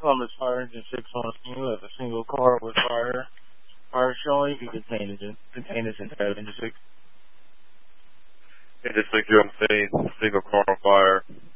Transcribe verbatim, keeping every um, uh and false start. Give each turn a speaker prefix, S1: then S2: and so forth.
S1: Columbus Fire Engine six on scene. We have a single car with fire. Fire showing. You can contain it in, contain this inside of Engine six.
S2: Engine six, you're on scene. Single car on fire.